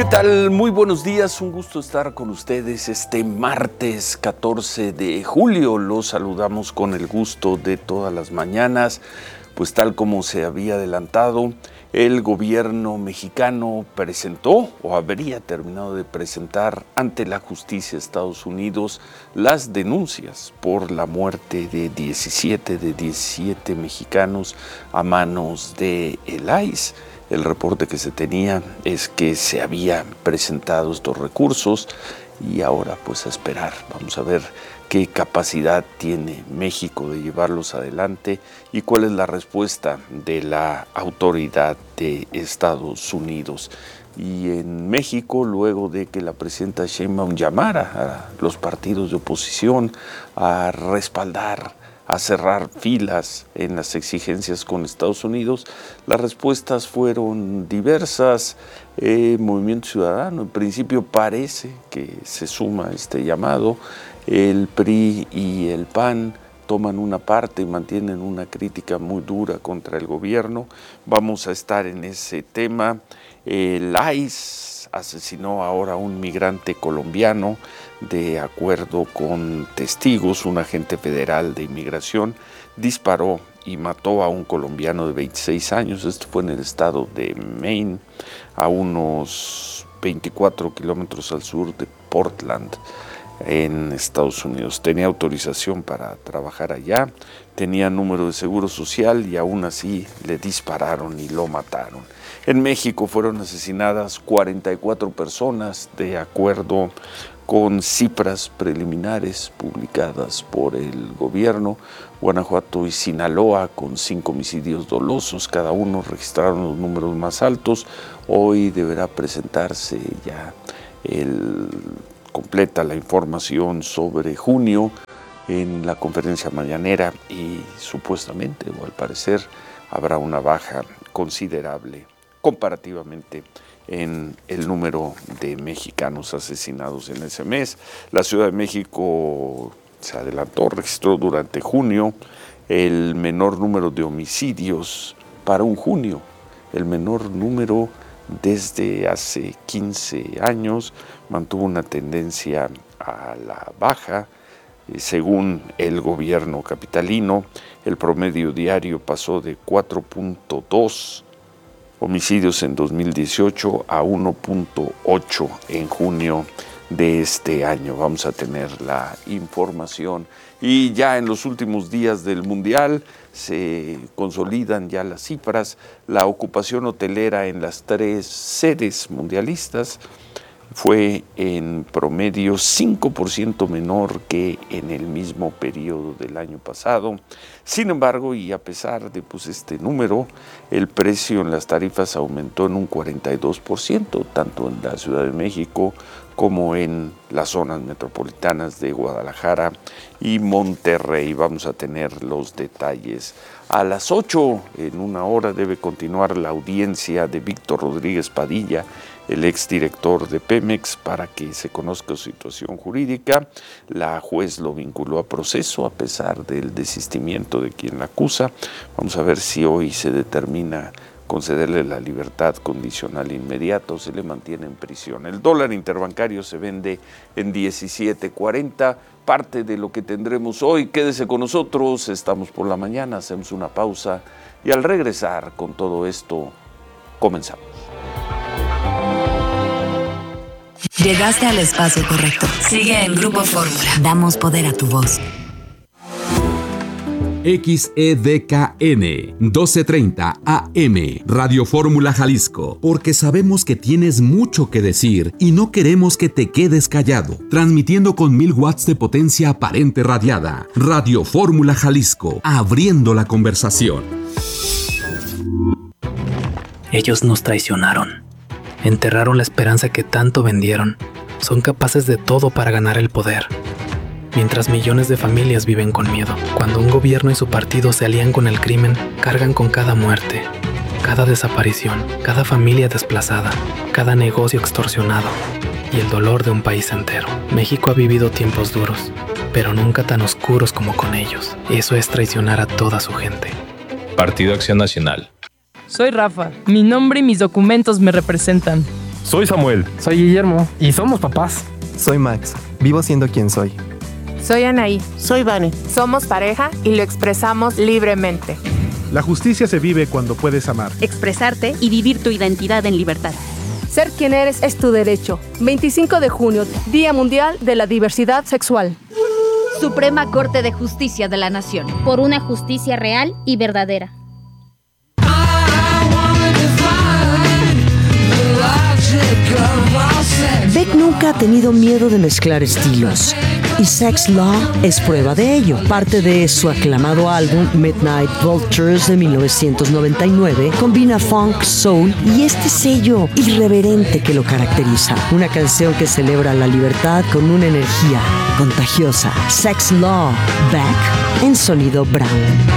¿Qué tal? Muy buenos días, un gusto estar con ustedes este martes 14 de julio. Los saludamos con el gusto de todas las mañanas, pues tal como se había adelantado, el gobierno mexicano presentó o habría terminado de presentar ante la justicia de Estados Unidos las denuncias por la muerte de 17 mexicanos a manos de el ICE. El reporte que se tenía es que se habían presentado estos recursos y ahora pues a esperar. Vamos a ver qué capacidad tiene México de llevarlos adelante y cuál es la respuesta de la autoridad de Estados Unidos. Y en México, luego de que la presidenta Sheinbaum llamara a los partidos de oposición a respaldar, a cerrar filas en las exigencias con Estados Unidos, las respuestas fueron diversas. Movimiento Ciudadano, en principio, parece que se suma a este llamado. El PRI y el PAN toman una parte y mantienen una crítica muy dura contra el gobierno. Vamos a estar en ese tema. El ICE asesinó ahora a un migrante colombiano. De acuerdo con testigos, un agente federal de inmigración disparó y mató a un colombiano de 26 años. Esto fue en el estado de Maine, a unos 24 kilómetros al sur de Portland, en Estados Unidos. Tenía autorización para trabajar allá, tenía número de seguro social y aún así le dispararon y lo mataron. En México fueron asesinadas 44 personas, de acuerdo con cifras preliminares publicadas por el gobierno. Guanajuato y Sinaloa, con 5 homicidios dolosos, cada uno registraron los números más altos. Hoy deberá presentarse ya completa la información sobre junio en la conferencia mañanera y supuestamente, o al parecer, habrá una baja considerable comparativamente en el número de mexicanos asesinados en ese mes. La Ciudad de México se adelantó, registró durante junio el menor número de homicidios para un junio, el menor número desde hace 15 años, mantuvo una tendencia a la baja. Según el gobierno capitalino, el promedio diario pasó de 4.2 homicidios en 2018 a 1.8 en junio de este año. Vamos a tener la información. Y ya en los últimos días del Mundial se consolidan ya las cifras. La ocupación hotelera en las 3 sedes mundialistas fue en promedio 5% menor que en el mismo periodo del año pasado. Sin embargo, y a pesar de este número, el precio en las tarifas aumentó en un 42%, tanto en la Ciudad de México como en las zonas metropolitanas de Guadalajara y Monterrey. Vamos a tener los detalles. A las 8, en una hora, debe continuar la audiencia de Víctor Rodríguez Padilla, el exdirector de Pemex, para que se conozca su situación jurídica. La juez lo vinculó a proceso a pesar del desistimiento de quien la acusa. Vamos a ver si hoy se determina concederle la libertad condicional inmediata o se le mantiene en prisión. El dólar interbancario se vende en 17.40, parte de lo que tendremos hoy. Quédese con nosotros, estamos por la mañana, hacemos una pausa y al regresar con todo esto, comenzamos. Llegaste al espacio correcto. Sigue en Grupo Fórmula. Damos poder a tu voz. XEDKN 1230 AM Radio Fórmula Jalisco, porque sabemos que tienes mucho que decir y no queremos que te quedes callado. Transmitiendo con 1000 watts de potencia aparente radiada. Radio Fórmula Jalisco, abriendo la conversación. Ellos nos traicionaron. Enterraron la esperanza que tanto vendieron. Son capaces de todo para ganar el poder. Mientras millones de familias viven con miedo. Cuando un gobierno y su partido se alían con el crimen, cargan con cada muerte, cada desaparición, cada familia desplazada, cada negocio extorsionado y el dolor de un país entero. México ha vivido tiempos duros, pero nunca tan oscuros como con ellos. Eso es traicionar a toda su gente. Partido Acción Nacional. Soy Rafa. Mi nombre y mis documentos me representan. Soy Samuel. Soy Guillermo y somos papás. Soy Max. Vivo siendo quien soy. Soy Anaí. Soy Vane. Somos pareja y lo expresamos libremente. La justicia se vive cuando puedes amar, expresarte y vivir tu identidad en libertad. Ser quien eres es tu derecho. 25 de junio, Día Mundial de la Diversidad Sexual. Suprema Corte de Justicia de la Nación. Por una justicia real y verdadera. Beck nunca ha tenido miedo de mezclar estilos, y Sex Law es prueba de ello. Parte de su aclamado álbum Midnight Vultures de 1999 combina funk, soul y este sello irreverente que lo caracteriza. Una canción que celebra la libertad con una energía contagiosa. Sex Law, Beck en sonido Brown.